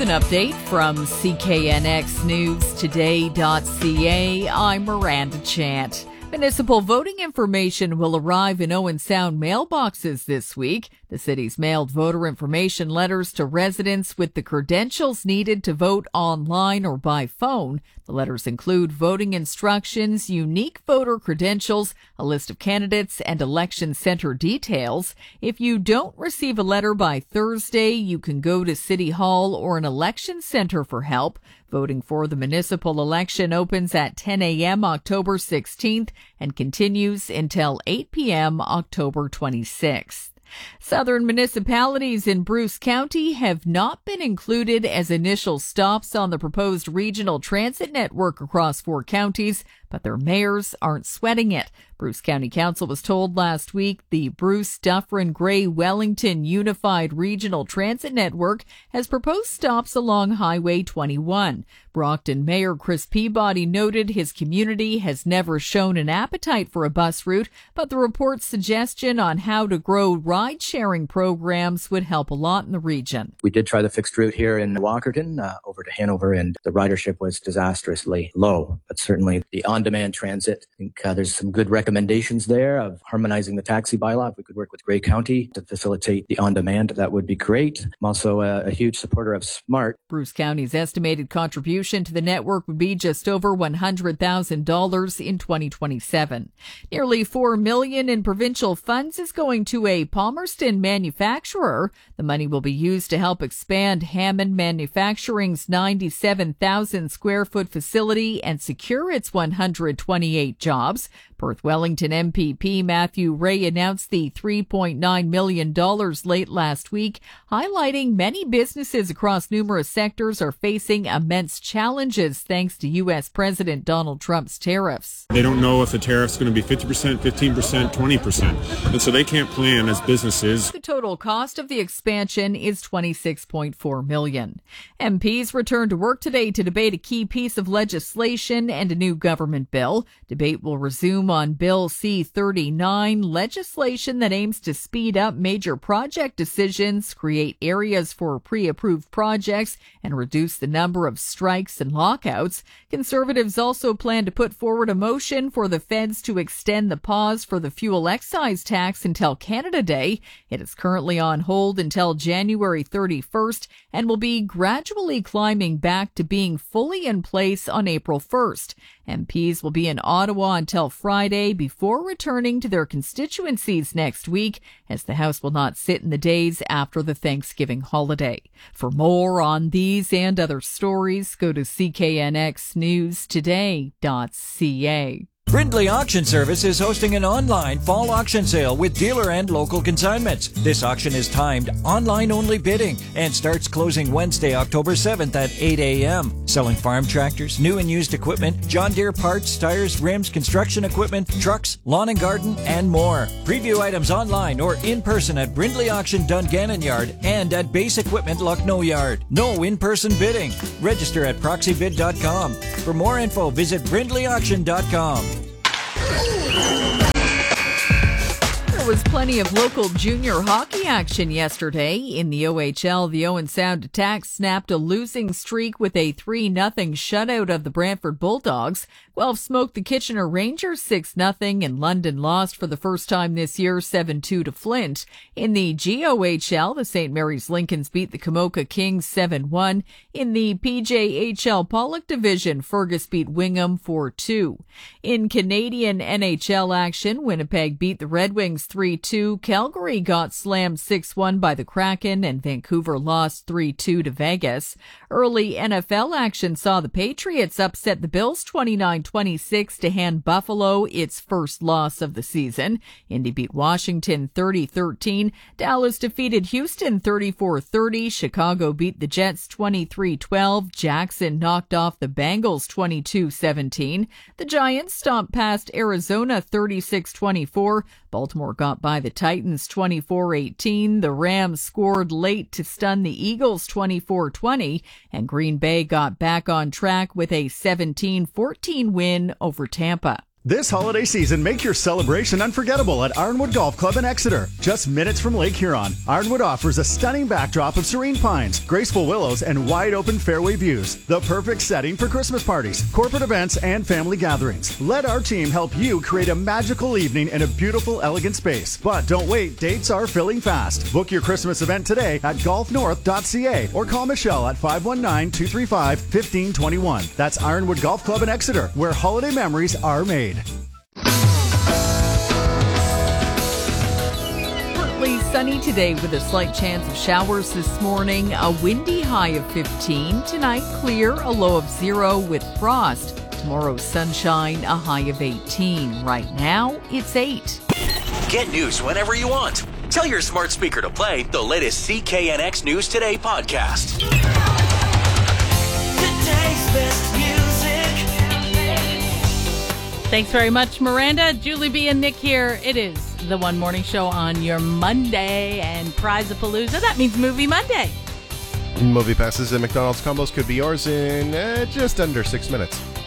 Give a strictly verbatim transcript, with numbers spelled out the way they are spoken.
With an update from C K N X News Today dot C A, I'm Miranda Chant. Municipal voting information will arrive in Owen Sound mailboxes this week. The city's mailed voter information letters to residents with the credentials needed to vote online or by phone. The letters include voting instructions, unique voter credentials, a list of candidates, and election center details. If you don't receive a letter by Thursday, you can go to City Hall or an election center for help. Voting for the municipal election opens at ten a.m. October sixteenth and continues until eight p.m. October twenty-sixth. Southern municipalities in Bruce County have not been included as initial stops on the proposed regional transit network across four counties, but their mayors aren't sweating it. Bruce County Council was told last week the Bruce, Dufferin, Gray, Wellington Unified Regional Transit Network has proposed stops along Highway twenty-one. Brockton Mayor Chris Peabody noted his community has never shown an appetite for a bus route, but the report's suggestion on how to grow ride-sharing programs would help a lot in the region. We did try the fixed route here in Walkerton uh, over to Hanover, and the ridership was disastrously low, but certainly the on-demand transit, I think uh, there's some good recommendations there of harmonizing the taxi bylaw. If we could work with Gray County to facilitate the on-demand, that would be great. I'm also a, a huge supporter of SMART. Bruce County's estimated contribution to the network would be just over one hundred thousand dollars in twenty twenty-seven. Nearly four million dollars in provincial funds is going to a Palmerston manufacturer. The money will be used to help expand Hammond Manufacturing's ninety-seven thousand square foot facility and secure its one hundred twenty-eight jobs. Perth Wellington M P P Matthew Ray announced the three point nine million dollars late last week, highlighting many businesses across numerous sectors are facing immense challenges thanks to U S President Donald Trump's tariffs. They don't know if the tariff's going to be fifty percent, fifteen percent, twenty percent, and so they can't plan as businesses. The total cost of the expansion is twenty-six point four million dollars. M Ps returned to work today to debate a key piece of legislation and a new government bill. Debate will resume on Bill C thirty-nine, legislation that aims to speed up major project decisions, create areas for pre-approved projects, and reduce the number of strikes and lockouts. Conservatives also plan to put forward a motion for the feds to extend the pause for the fuel excise tax until Canada Day. It is currently on hold until January thirty-first and will be gradually climbing back to being fully in place on April first. M Ps will be in Ottawa until Friday before returning to their constituencies next week, as the House will not sit in the days after the Thanksgiving holiday. For more on these and other stories, go to C K N X News Today dot C A. Brindley Auction Service is hosting an online fall auction sale with dealer and local consignments. This auction is timed online-only bidding and starts closing Wednesday, October seventh at eight a.m. Selling farm tractors, new and used equipment, John Deere parts, tires, rims, construction equipment, trucks, lawn and garden, and more. Preview items online or in person at Brindley Auction Dungannon Yard and at Base Equipment Lucknow Yard. No in-person bidding. Register at proxy bid dot com. For more info, visit brindley auction dot com. There was plenty of local junior hockey action yesterday. In the O H L, the Owen Sound Attack snapped a losing streak with a three nothing shutout of the Brantford Bulldogs. Guelph smoked the Kitchener Rangers six nothing, and London lost for the first time this year seven two to Flint. In the G O H L, the Saint Mary's Lincolns beat the Kamoka Kings seven one. In the P J H L Pollock Division, Fergus beat Wingham four two. In Canadian N H L action, Winnipeg beat the Red Wings three two. Calgary got slammed six one by the Kraken, and Vancouver lost three two to Vegas. Early N F L action saw the Patriots upset the Bills twenty-nine twenty-six to hand Buffalo its first loss of the season. Indy beat Washington thirty thirteen. Dallas defeated Houston thirty-four thirty. Chicago beat the Jets twenty-three twelve. Jackson knocked off the Bengals twenty-two seventeen. The Giants stomped past Arizona thirty-six twenty-four. Baltimore got by the Titans twenty-four eighteen. The Rams scored late to stun the Eagles twenty-four twenty. And Green Bay got back on track with a seventeen fourteen win over Tampa. This holiday season, make your celebration unforgettable at Ironwood Golf Club in Exeter. Just minutes from Lake Huron, Ironwood offers a stunning backdrop of serene pines, graceful willows, and wide-open fairway views. The perfect setting for Christmas parties, corporate events, and family gatherings. Let our team help you create a magical evening in a beautiful, elegant space. But don't wait, dates are filling fast. Book your Christmas event today at golf north dot c a or call Michelle at five one nine, two three five, one five two one. That's Ironwood Golf Club in Exeter, where holiday memories are made. Partly sunny today with a slight chance of showers this morning. A windy high of fifteen. Tonight, clear, a low of zero with frost. Tomorrow, sunshine, a high of eighteen. Right now, it's eight. Get news whenever you want. Tell your smart speaker to play the latest C K N X News Today podcast. Today's best music. Thanks very much, Miranda. Julie B. and Nick here. It is the One Morning Show on your Monday and Prize-a-Palooza. That means Movie Monday. Movie passes and McDonald's combos could be yours in uh, just under six minutes.